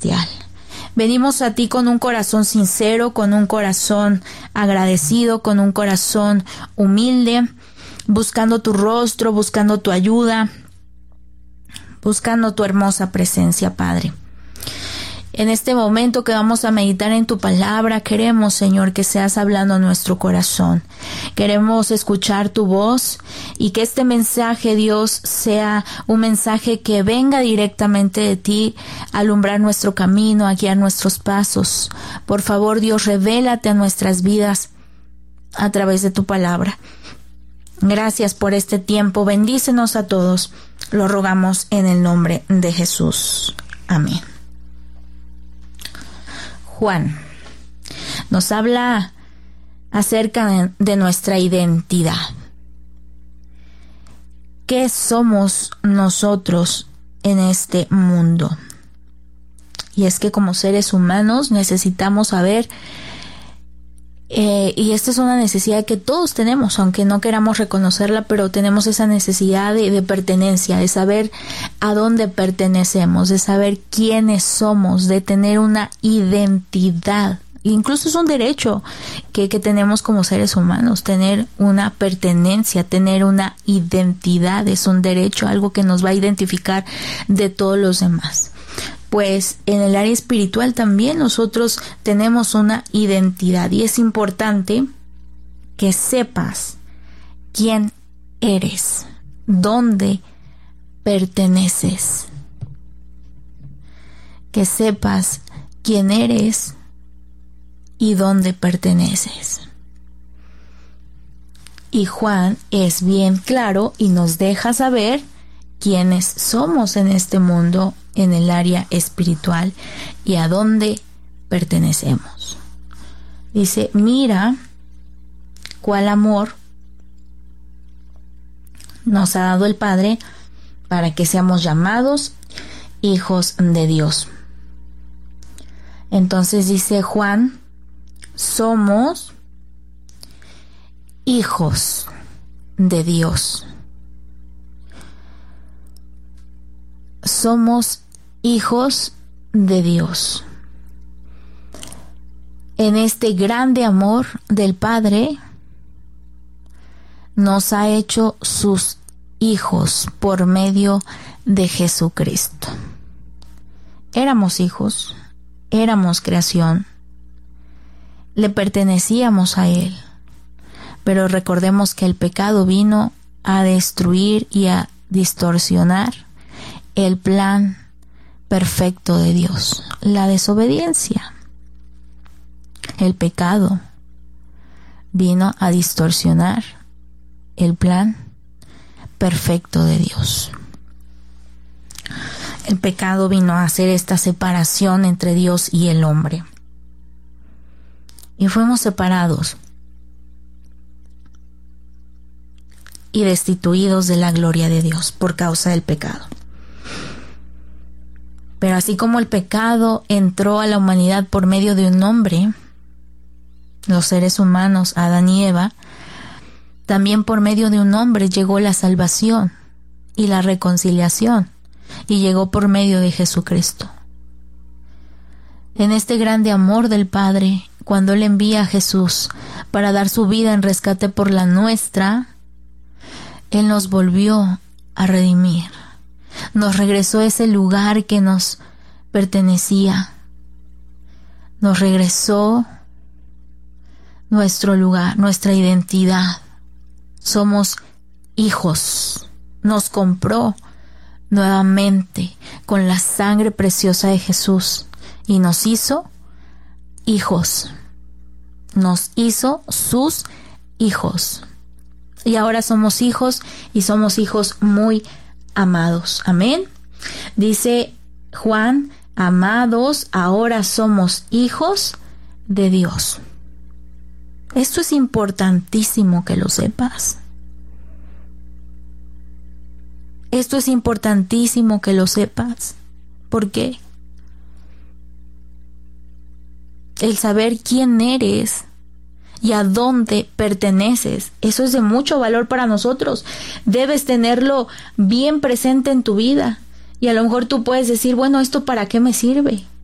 Celestial. Venimos a ti con un corazón sincero, con un corazón agradecido, con un corazón humilde, buscando tu rostro, buscando tu ayuda, buscando tu hermosa presencia, Padre. En este momento que vamos a meditar en tu palabra, queremos, Señor, que seas hablando a nuestro corazón. Queremos escuchar tu voz y que este mensaje, Dios, sea un mensaje que venga directamente de ti, a alumbrar nuestro camino, a guiar nuestros pasos. Por favor, Dios, revélate a nuestras vidas a través de tu palabra. Gracias por este tiempo. Bendícenos a todos. Lo rogamos en el nombre de Jesús. Amén. Juan nos habla acerca de nuestra identidad. ¿Qué somos nosotros en este mundo? Y es que como seres humanos necesitamos saber, y esta es una necesidad que todos tenemos, aunque no queramos reconocerla, pero tenemos esa necesidad de pertenencia, de saber a dónde pertenecemos, de saber quiénes somos, de tener una identidad. Incluso es un derecho que tenemos como seres humanos, tener una pertenencia, tener una identidad, es un derecho, algo que nos va a identificar de todos los demás. Pues en el área espiritual también nosotros tenemos una identidad y es importante que sepas quién eres, dónde perteneces, que sepas quién eres y dónde perteneces. Y Juan es bien claro y nos deja saber quiénes somos en este mundo, en el área espiritual y a dónde pertenecemos. Dice, mira cuál amor nos ha dado el Padre para que seamos llamados hijos de Dios. Entonces dice Juan, somos hijos de Dios. Somos hijos de Dios. En este grande amor del Padre, nos ha hecho sus hijos por medio de Jesucristo. Éramos hijos, éramos creación, le pertenecíamos a Él, pero recordemos que el pecado vino a destruir y a distorsionar el plan perfecto de Dios, la desobediencia. El pecado vino a distorsionar el plan perfecto de Dios. El pecado vino a hacer esta separación entre Dios y el hombre. Y fuimos separados y destituidos de la gloria de Dios por causa del pecado. Pero así como el pecado entró a la humanidad por medio de un hombre, los seres humanos, Adán y Eva, también por medio de un hombre llegó la salvación y la reconciliación, y llegó por medio de Jesucristo. En este grande amor del Padre, cuando Él envía a Jesús para dar su vida en rescate por la nuestra, Él nos volvió a redimir. Nos regresó a ese lugar que nos pertenecía. Nos regresó nuestro lugar, nuestra identidad. Somos hijos. Nos compró nuevamente con la sangre preciosa de Jesús y nos hizo hijos. Nos hizo sus hijos. Y ahora somos hijos y somos hijos muy amados. Amén. Dice Juan, amados, ahora somos hijos de Dios. Esto es importantísimo que lo sepas. Esto es importantísimo que lo sepas. ¿Por qué? El saber quién eres y a dónde perteneces, eso es de mucho valor para nosotros. Debes tenerlo bien presente en tu vida. Y a lo mejor tú puedes decir, bueno, ¿esto para qué me sirve?